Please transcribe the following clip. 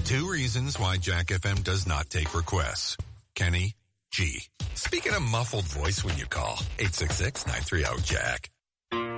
2 reasons why Jack FM does not take requests. Kenny G. Speaking of muffled voice when you call, 866-930-JACK.